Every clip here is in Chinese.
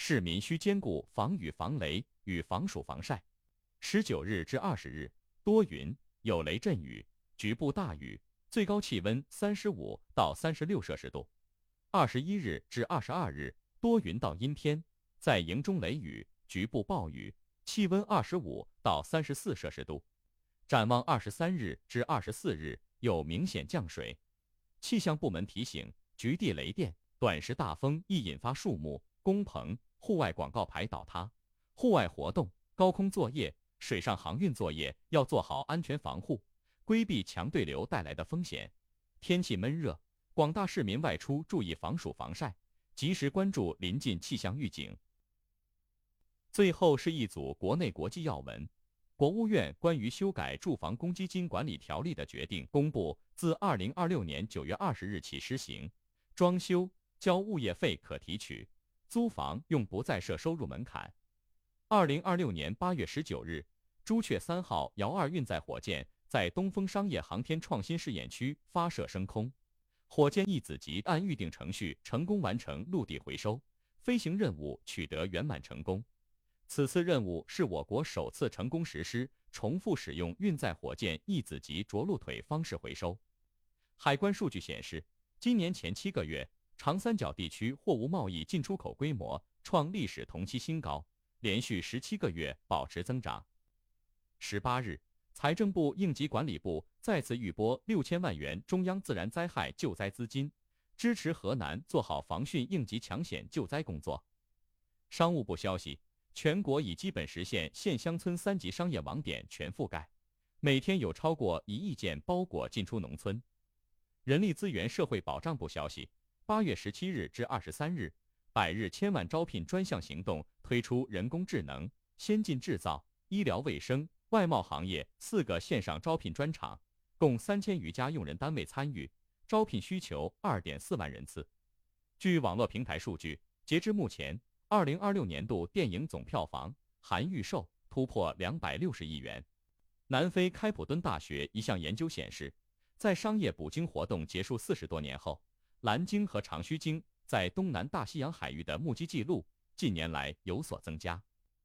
市民需兼顾防雨防雷与防暑防晒。19日至20日多云，有雷阵雨，局部大雨，最高气温35到36摄氏度。21日至22日多云到阴天，在营中雷雨，局部暴雨，气温25到34摄氏度。展望23日至24日有明显降水。气象部门提醒，局地雷电、短时大风易引发树木、工棚、户外广告牌倒塌，户外活动、高空作业、水上航运作业要做好安全防护，规避强对流带来的风险。天气闷热，广大市民外出注意防暑防晒，及时关注临近气象预警。最后是一组国内国际要闻。国务院关于修改住房公积金管理条例的决定公布，自2026年9月20日起施行，装修交物业费可提取，租房用不再设收入门槛。2026年8月19日，朱雀3号遥2运载火箭在东风商业航天创新试验区发射升空，火箭一子级按预定程序成功完成陆地回收，飞行任务取得圆满成功。此次任务是我国首次成功实施重复使用运载火箭一子级着陆腿方式回收。海关数据显示，今年前7个月，长三角地区货物贸易进出口规模创历史同期新高，连续17个月保持增长。18日，财政部应急管理部再次预拨6000万元中央自然灾害救灾资金，支持河南做好防汛应急抢险救灾工作。商务部消息，全国已基本实现县乡村3级商业网点全覆盖，每天有超过1亿件包裹进出农村。人力资源社会保障部消息，8月17日至23日，100日千万招聘专项行动推出人工智能、先进制造、医疗卫生、外贸行业4个线上招聘专场，共3000余家用人单位参与，招聘需求2.4万人次。据网络平台数据，截至目前，2026年度电影总票房含预售突破260亿元。南非开普敦大学一项研究显示，在商业捕鲸活动结束40多年后，蓝鲸和长须鲸在东南大西洋海域的目击记录近年来有所增加。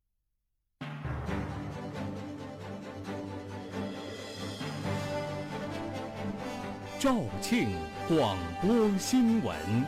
肇庆广播新闻。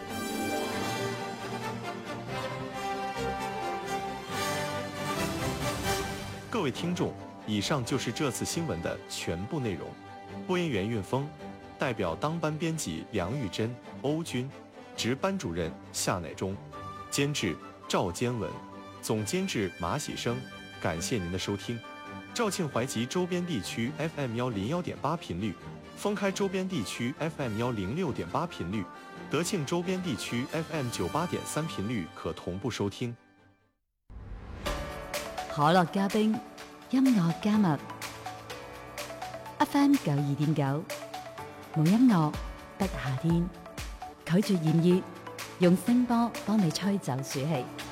各位听众，以上就是这次新闻的全部内容。播音员运峰，代表当班编辑梁玉珍、欧军，值班主任夏乃忠，监制赵坚文，总监制马喜生。感谢您的收听。肇庆淮吉周边地区 FM101.8频率，封开周边地区 FM106.8频率，德庆周边地区 FM98.3頻率可同步收聽。 可樂加冰，音樂加密 ，FM92.9，冇音樂得夏天，拒絕炎熱，用聲波幫你吹走暑氣。